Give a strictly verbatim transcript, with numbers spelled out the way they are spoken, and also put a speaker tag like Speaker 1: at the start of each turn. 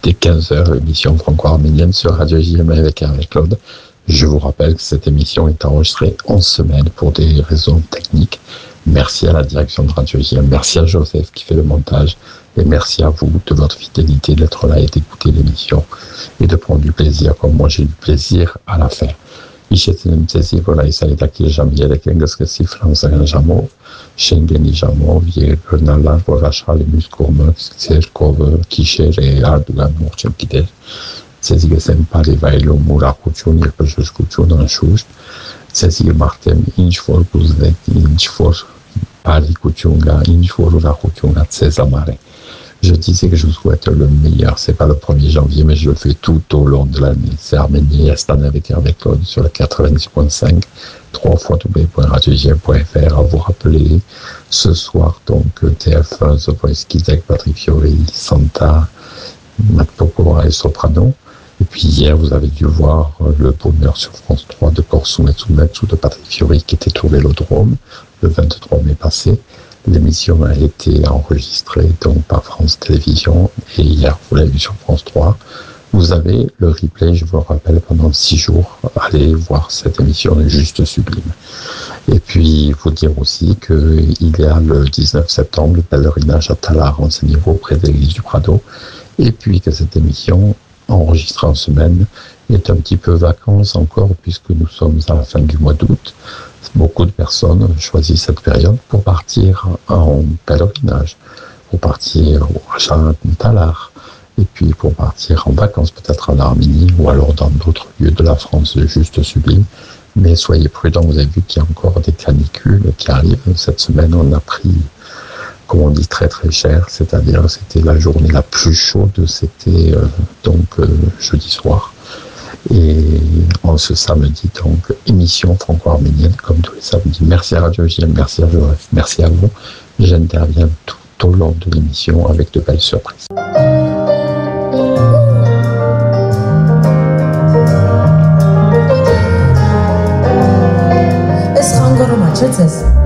Speaker 1: dès quinze heures, l'émission franco-arménienne sur Radio J M avec Hervé Claude. Je vous rappelle que cette émission est enregistrée en semaine pour des raisons techniques. Merci à la direction de Radio J M, merci à Joseph qui fait le montage, et merci à vous de votre fidélité d'être là et d'écouter l'émission et de prendre du plaisir comme moi j'ai eu du plaisir à la faire. Ișeținem țezi volai să idaki jamie que ngăscăsi franța în jamo, Schengeni jamo, vie gărnala vorășa le muscurmă, țercovă, chișere, ardugan, orice pide. Țezi că se împare vailo mura cuciun, e că joci cuciun în șuș, țezi că martem inci for guzdet, inci for pari cuciunga, inci for ura cuciunga, țeza mare. Je disais que je vous souhaite le meilleur. C'est pas le premier janvier, mais je le fais tout au long de l'année. C'est Arménie Estan avec Hervé Claude sur le quatre-vingt-dix point cinq, w w w point radio j m point f r. À vous rappeler, ce soir, donc, T F un, The Voice Kids avec Patrick Fiori, Santa, Matt Pokora et Soprano. Et puis hier, vous avez dû voir le bonheur sur France trois de Corson et Tsumetsu de Patrick Fiori qui était au Vélodrome le vingt-trois mai passé. L'émission a été enregistrée donc par France Télévisions et hier, vous l'avez vu sur France trois. Vous avez le replay, je vous le rappelle, pendant six jours. Allez voir cette émission, est juste sublime. Et puis, vous dire aussi qu'il y a le dix-neuf septembre, le pèlerinage à Talar, en niveau près de l'église du Prado. Et puis que cette émission, enregistrée en semaine, est un petit peu vacances encore, puisque nous sommes à la fin du mois d'août. Beaucoup de personnes choisissent cette période pour partir en pèlerinage, pour partir au Rachat Talar, et puis pour partir en vacances peut-être en Arménie ou alors dans d'autres lieux de la France juste sublime. Mais soyez prudents, vous avez vu qu'il y a encore des canicules qui arrivent. Cette semaine, on a pris, comme on dit, très très cher, c'est-à-dire c'était la journée la plus chaude, c'était euh, donc euh, jeudi soir. Et en ce samedi, donc, émission franco-arménienne, comme tous les samedis. Merci à Radio J M, merci à Joseph, merci à vous. J'interviens tout au long de l'émission avec de belles surprises.
Speaker 2: Es hangara maçetes.